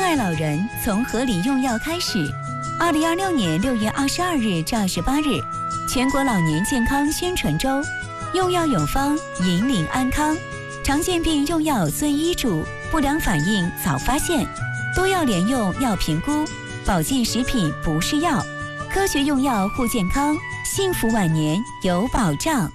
爱老人从合理用药开始。2026年6月22日至28日，全国老年健康宣传周，用药有方，引领安康。常见病用药遵医嘱，不良反应早发现，多药联用要评估，保健食品不是药，科学用药护健康，幸福晚年有保障。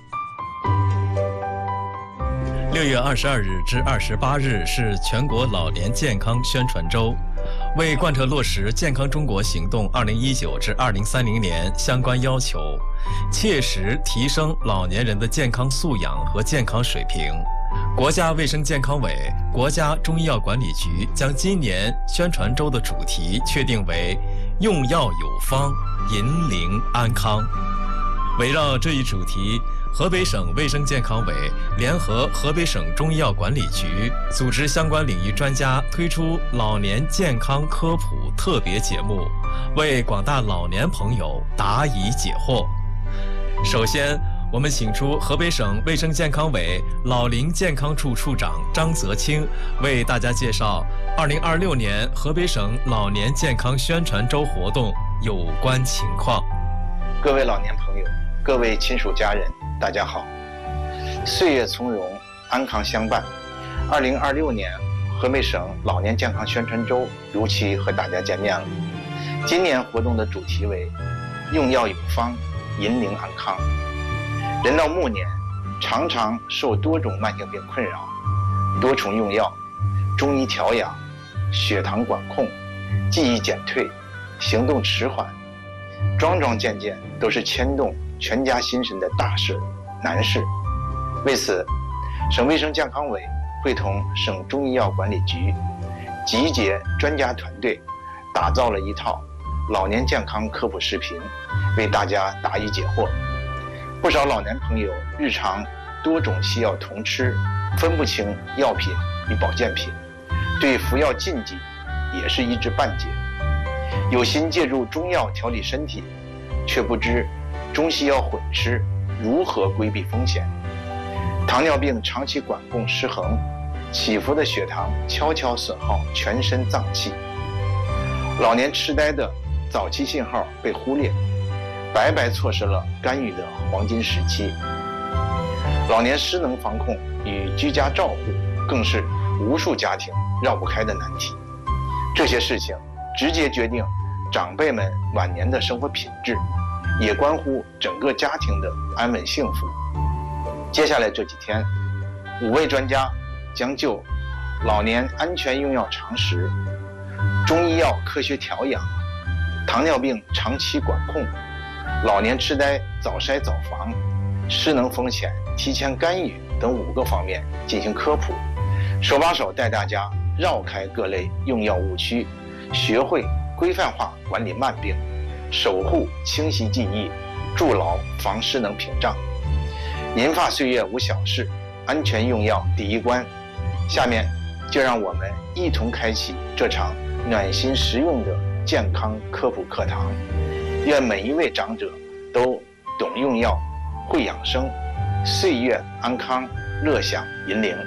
6月22日至28日是全国老年健康宣传周，为贯彻落实健康中国行动2019至2030年相关要求，切实提升老年人的健康素养和健康水平，国家卫生健康委、国家中医药管理局将今年宣传周的主题确定为“用药有方，引领安康”。围绕这一主题，河北省卫生健康委联合河北省中医药管理局组织相关领域专家推出老年健康科普特别节目，为广大老年朋友答疑解惑。首先，我们请出河北省卫生健康委老龄健康处处长张泽清，为大家介绍2026年河北省老年健康宣传周活动有关情况。 各位老年朋友，各位亲属家人，大家好！岁月从容，安康相伴。2026年河北省老年健康宣传周如期和大家见面了。今年活动的主题为“用药有方，引领安康”。人到暮年，常常受多种慢性病困扰，多重用药、中医调养、血糖管控、记忆减退、行动迟缓，桩桩件件都是牵动全家心神的大事难事。为此，省卫生健康委会同省中医药管理局集结专家团队，打造了一套老年健康科普视频，为大家答疑解惑。不少老年朋友日常多种西药同吃，分不清药品与保健品，对服药禁忌也是一知半解，有心借助中药调理身体，却不知中西药混吃如何规避风险。糖尿病长期管控失衡，起伏的血糖悄悄损耗全身脏器。老年痴呆的早期信号被忽略，白白错失了干预的黄金时期。老年失能防控与居家照护更是无数家庭绕不开的难题。这些事情直接决定长辈们晚年的生活品质，也关乎整个家庭的安稳幸福。接下来这几天，5位专家将就老年安全用药常识、中医药科学调养、糖尿病长期管控、老年痴呆早筛早防、失能风险提前干预等5个方面进行科普，手把手带大家绕开各类用药误区，学会规范化管理慢病，守护清晰记忆，筑牢防失能屏障。银发岁月无小事，安全用药第一关。下面就让我们一同开启这场暖心实用的健康科普课堂。愿每一位长者都懂用药，会养生，岁月安康，乐享银龄。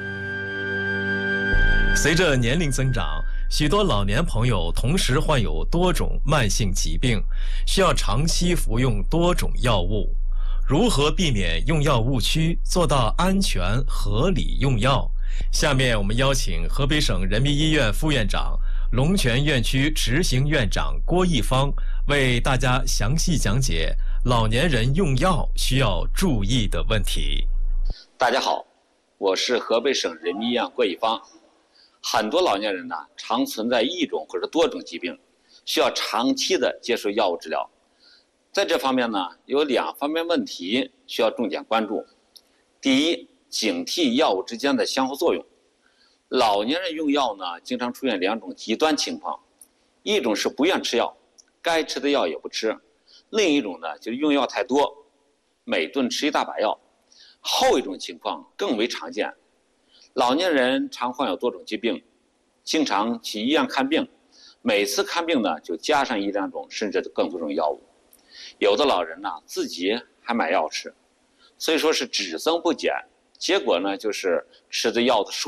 随着年龄增长，许多老年朋友同时患有多种慢性疾病，需要长期服用多种药物。如何避免用药误区，做到安全合理用药？下面我们邀请河北省人民医院副院长、龙泉院区执行院长郭义芳为大家详细讲解老年人用药需要注意的问题。 大家好，我是河北省人民医院郭义芳。很多老年人呢，常存在一种或者多种疾病，需要长期的接受药物治疗。在这方面呢，有2方面问题需要重点关注。第一，警惕药物之间的相互作用。老年人用药呢，经常出现2种极端情况，一种是不愿吃药，该吃的药也不吃；另一种呢，就是用药太多，每顿吃一大把药。后一种情况更为常见。老年人常患有多种疾病，经常去医院看病，每次看病呢，就加上1、2种甚至更多种药物。有的老人呢，自己还买药吃，所以说是只增不减，结果呢，就是吃的药的数